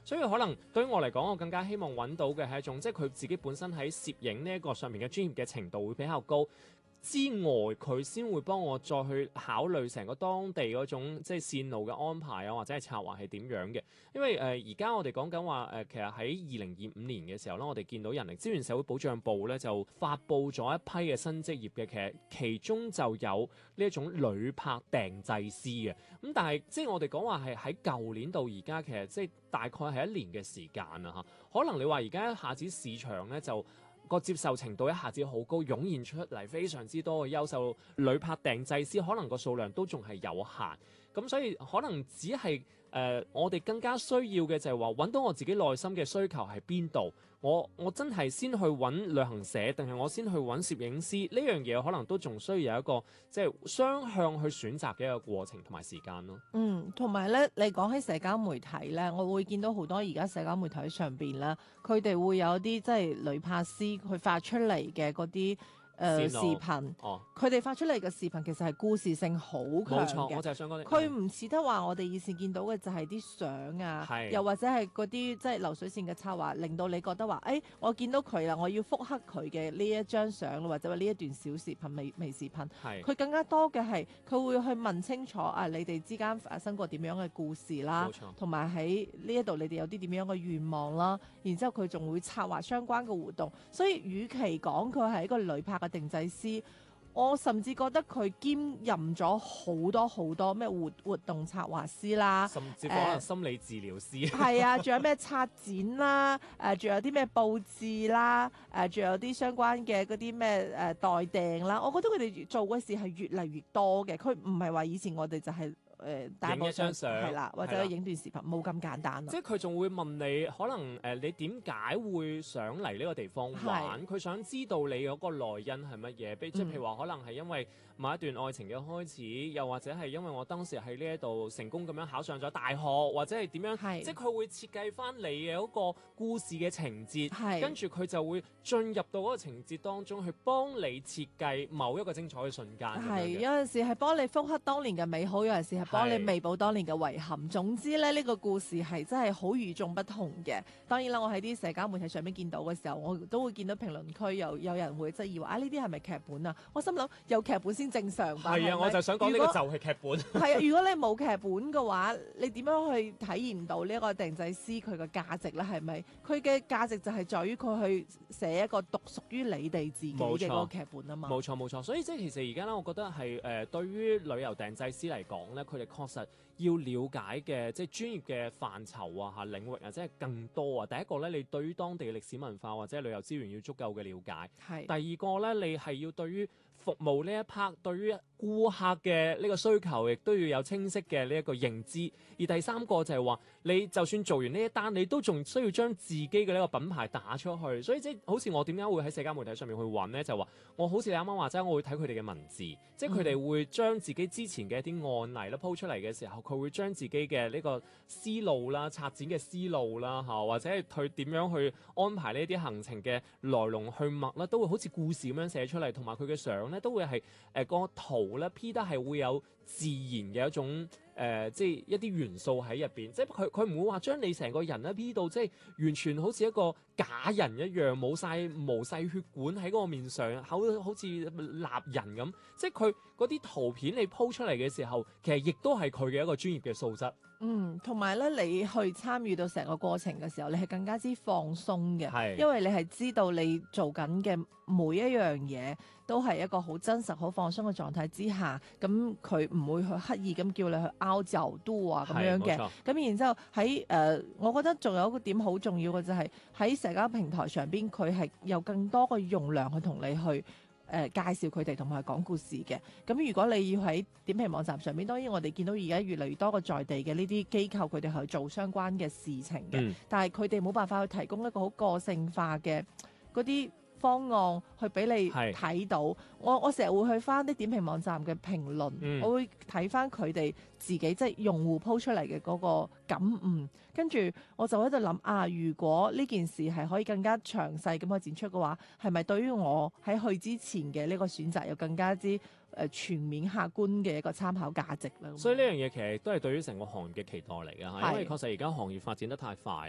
所以可能對於我嚟講，我更加希望揾到嘅係一種，即係佢自己本身喺攝影呢一個上面嘅專業嘅程度會比較高。之外，佢先會幫我再去考慮成個當地嗰種即係線路嘅安排啊，或者係策劃係點樣嘅。因為而家我哋講緊話其實喺2025年嘅時候咧，我哋見到人力資源社會保障部咧就發布咗一批嘅新職業嘅，其中就有呢一種旅拍訂製師嘅。咁但係即係我哋講話係喺舊年到而家，其實即係大概係1年嘅時間啊嚇。可能你話而家一下子市場咧就個接受程度一下子好高，湧現出嚟非常之多嘅優秀旅拍訂製師，可能個數量都仲係有限。咁所以可能只係我哋更加需要嘅就係話揾到我自己內心嘅需求喺邊度。我真係先去揾旅行社，定係我先去揾攝影師呢樣嘢，可能都仲需要有一個即係雙向去選擇嘅一個過程同埋時間咯。 同埋咧，你講起社交媒體咧，我會見到好多而家社交媒體上邊咧，佢哋會有啲即係旅拍師佢發出嚟嘅嗰啲視頻，佢哋發出嚟嘅視頻其實係故事性好強嘅。冇錯， 我就係想講， 佢唔似得話我哋以前見到嘅就係啲相啊，又或者係嗰啲即係流水線嘅策劃，令到你覺得話，我見到佢啦，我要復刻佢嘅呢一張相，或者話呢一段小視頻、微視頻。佢更加多嘅係佢會去問清楚你哋之間發生過點樣嘅故事啦，同埋喺呢一度你哋有啲點樣嘅願望啦，然之後佢仲會策劃相關嘅活動。所以，與其講佢係一個旅拍嘅定製師，我甚至覺得佢兼任咗好多咩活動策劃師啦， 甚至可能心理治療師。 係啊，仲有咩策展啦，仲有啲咩佈置啦，仲有啲相關嘅嗰啲咩代訂啦。我覺得佢哋做嘅事係越嚟越多嘅，佢唔係話以前我哋就係影一張相係啦，或者影段視頻冇咁簡單。 即係佢仲會問你，可能你點解會想嚟呢個地方玩？佢想知道你嗰個內因係乜嘢？即係譬如話，可能係因為某一段愛情嘅開始，又或者係因為我當時喺呢一度成功咁樣考上咗大學，或者係點樣？即係佢會設計翻你嘅嗰個故事嘅情節，跟住佢就會進入到嗰個情節當中去幫你設計某一個精彩嘅瞬間。 有陣時係幫你復刻當年嘅美好，有陣時係幫你彌補當年嘅遺憾。總之咧，呢個故事係真係好與眾不同嘅。當然啦，我喺啲社交媒體上面見到嘅時候，我都會見到評論區有人會質疑話呢啲係咪劇本啊？我心諗有劇本先正常吧。 係啊，我就想講呢個就係劇本。 係啊，如果你冇劇本嘅話，你點樣去體驗到呢一個訂製師佢嘅價值咧？係咪佢嘅價值就係在於佢去寫一個獨屬於你哋自己嘅嗰個劇本啊嘛？ 冇錯。所以即係其實而家咧，我覺得係對於旅遊訂製師嚟講咧，佢哋確實要了解嘅即係專業嘅範疇啊、領域啊，即係更多啊。第一個咧，你對於當地嘅歷史文化或者旅遊資源要足夠嘅了解。係。第二個咧，你係要對於服務呢一 part， 對於顧客嘅呢個需求，亦都要有清晰嘅呢一個認知。而第三個就係話，你就算做完呢一單，你都仲需要將自己嘅呢個品牌打出去。所以即係好似我點解會喺社交媒體上面去揾呢？就話我好似你啱啱話齋，我會睇佢哋嘅文字，即係佢哋會將自己之前嘅一啲案例啦鋪出嚟嘅時候，佢會將自己嘅呢個思路啦、策展嘅思路啦嚇，或者係佢點樣去安排呢啲行程嘅來龍去脈啦，都會好似故事咁樣寫出嚟，同埋佢嘅相咧都會係個圖咧 P 得係會有自然嘅一種即係一啲元素喺入邊，即係佢唔會話將你成個人咧 P 到即係完全好似一個假人一樣，冇晒毛細血管喺嗰個面上，好似立人咁。即係佢嗰啲圖片你鋪出嚟嘅時候，其實亦都係佢嘅一個專業嘅素質。 同埋咧，你去參與到成個過程嘅時候，你係更加之放鬆嘅，因為你係知道你做緊嘅每一樣嘢都係一個好真實、好放鬆嘅狀態之下，咁佢唔會去刻意咁叫你去拗就都啊咁樣嘅。咁然之後喺我覺得仲有一個點好重要嘅就係喺社交平台上邊，佢係有更多嘅容量去同你去介紹佢哋同埋講故事嘅。咁如果你要喺點評網站上面，當然我哋見到而家越嚟越多個在地嘅呢啲機構，佢哋去做相關嘅事情嘅，但係佢哋冇辦法去提供一個好個性化嘅嗰啲方案去俾你睇到。我成日會去翻啲點評網站嘅評論，我會睇翻佢哋自己即係用戶鋪出嚟嘅嗰個感悟，跟住我就喺度諗如果呢件事係可以更加詳細咁去展出嘅話，係咪對於我喺去之前嘅呢個選擇有更加之全面客觀嘅一個參考價值咧？ 所以呢樣嘢其實都係對於成個行業嘅期待嚟㗎，因為確實而家行業發展得太快